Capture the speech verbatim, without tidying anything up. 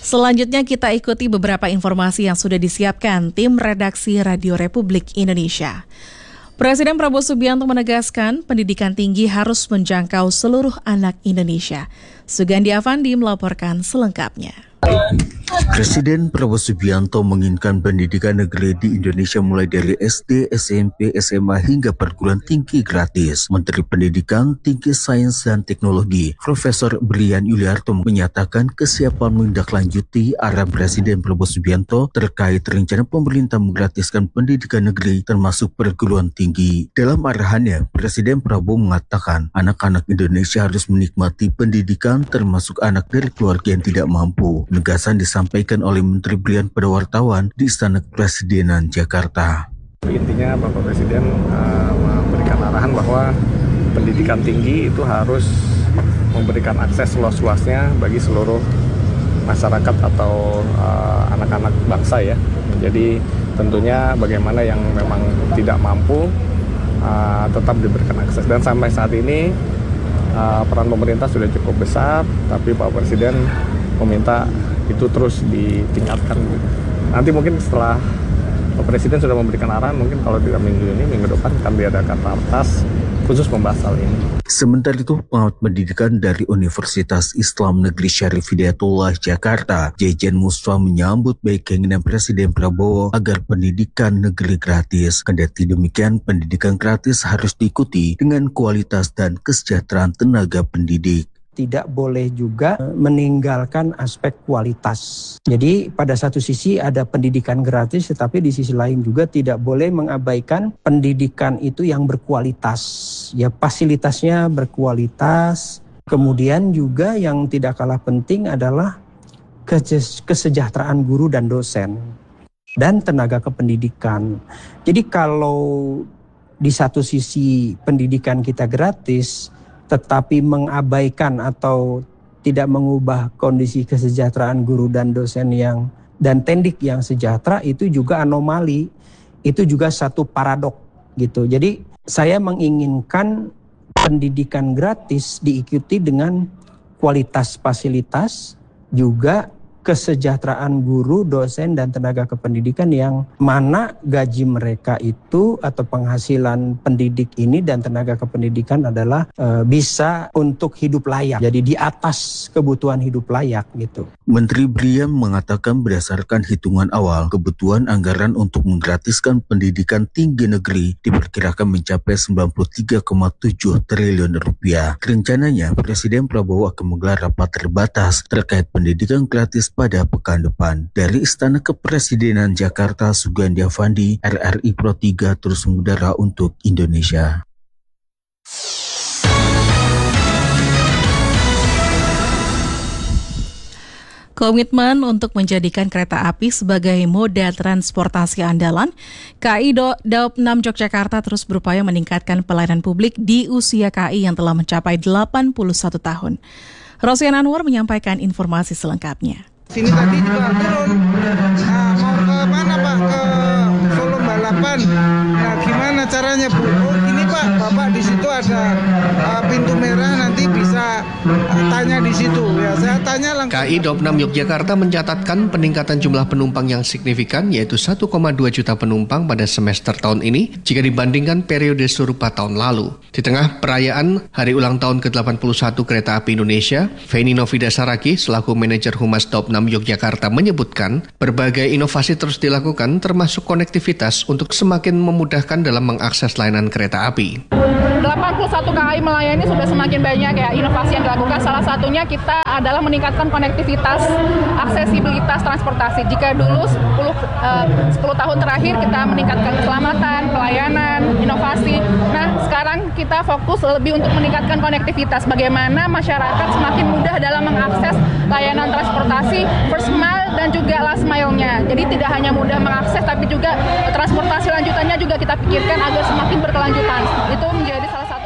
Selanjutnya kita ikuti beberapa informasi yang sudah disiapkan tim redaksi Radio Republik Indonesia. Presiden Prabowo Subianto menegaskan pendidikan tinggi harus menjangkau seluruh anak Indonesia. Sugandi Avandi melaporkan selengkapnya. Presiden Prabowo Subianto menginginkan pendidikan negeri di Indonesia mulai dari S D, S M P, S M A hingga perguruan tinggi gratis. Menteri Pendidikan Tinggi Sains dan Teknologi, Profesor Brian Yuliarto menyatakan kesiapan menindaklanjuti arahan Presiden Prabowo Subianto terkait rencana pemerintah menggratiskan pendidikan negeri termasuk perguruan tinggi. Dalam arahannya, Presiden Prabowo mengatakan anak-anak Indonesia harus menikmati pendidikan termasuk anak dari keluarga yang tidak mampu. Penegasan disampaikan oleh Menteri Brian pada wartawan di Istana Kepresidenan Jakarta. Intinya Bapak Presiden uh, memberikan arahan bahwa pendidikan tinggi itu harus memberikan akses seluas-luasnya bagi seluruh masyarakat atau uh, anak-anak bangsa ya. Jadi tentunya bagaimana yang memang tidak mampu uh, tetap diberikan akses, dan sampai saat ini uh, peran pemerintah sudah cukup besar, tapi Pak Presiden meminta itu terus ditingkatkan. Nanti mungkin setelah Pak Presiden sudah memberikan arahan, mungkin kalau tidak minggu ini, minggu depan akan diadakan ratas khusus membahas hal ini. Sementara itu, pengamat pendidikan dari Universitas Islam Negeri Syarif Hidayatullah Jakarta, Jejen Musfa menyambut baik keinginan Presiden Prabowo agar pendidikan negeri gratis. Kendati demikian, pendidikan gratis harus diikuti dengan kualitas dan kesejahteraan tenaga pendidik. Tidak boleh juga meninggalkan aspek kualitas. Jadi pada satu sisi ada pendidikan gratis, tetapi di sisi lain juga tidak boleh mengabaikan pendidikan itu yang berkualitas. Ya, fasilitasnya berkualitas. Kemudian juga yang tidak kalah penting adalah kesejahteraan guru dan dosen dan tenaga kependidikan. Jadi kalau di satu sisi pendidikan kita gratis, tetapi mengabaikan atau tidak mengubah kondisi kesejahteraan guru dan dosen yang dan tendik yang sejahtera, itu juga anomali, itu juga satu paradok gitu. Jadi saya menginginkan pendidikan gratis diikuti dengan kualitas fasilitas, juga kesejahteraan guru, dosen, dan tenaga kependidikan yang mana gaji mereka itu atau penghasilan pendidik ini dan tenaga kependidikan adalah e, bisa untuk hidup layak. Jadi di atas kebutuhan hidup layak gitu. Menteri Brian mengatakan berdasarkan hitungan awal, kebutuhan anggaran untuk menggratiskan pendidikan tinggi negeri diperkirakan mencapai sembilan puluh tiga koma tujuh triliun rupiah. Rencananya, Presiden Prabowo akan menggelar rapat terbatas terkait pendidikan gratis pada pekan depan. Dari Istana Kepresidenan Jakarta, Sugandi Avandi, R R I Pro tiga terus mengudara untuk Indonesia. Komitmen untuk menjadikan kereta api sebagai moda transportasi andalan, K I Daob enam Yogyakarta terus berupaya meningkatkan pelayanan publik di usia K I yang telah mencapai delapan puluh satu tahun. Rosian Anwar menyampaikan informasi selengkapnya. Sini tadi juga turun, nah, mau ke mana Pak? Ke Solo Balapan. Nah gimana caranya Bu? Oh gini Pak, Bapak di situ ada uh, pintu merah, nanti bisa uh, tanya di situ. Ya saya tanya langsung. K I Daob enam Yogyakarta mencatatkan peningkatan jumlah penumpang yang signifikan, yaitu satu koma dua juta penumpang pada semester tahun ini jika dibandingkan periode serupa tahun lalu. Di tengah perayaan Hari Ulang Tahun ke delapan puluh satu Kereta Api Indonesia, Feni Novida Saragi selaku manajer Humas Daob enam Yogyakarta menyebutkan berbagai inovasi terus dilakukan termasuk konektivitas untuk semakin memudahkan dalam mengakses layanan kereta api. delapan puluh satu K I melayani sudah semakin banyak ya inovasi yang dilakukan. Salah satunya kita adalah meningkatkan konektivitas, aksesibilitas transportasi. Jika dulu sepuluh, uh, sepuluh tahun terakhir kita meningkatkan keselamatan, pelayanan, inovasi. Nah sekarang kita fokus lebih untuk meningkatkan konektivitas. Bagaimana masyarakat semakin mudah dalam mengakses layanan transportasi first mile dan juga last mile-nya. Jadi tidak hanya mudah mengakses, tapi juga transportasi lanjutannya juga kita pikirkan agar semakin berkelanjutan. Itu menjadi salah satu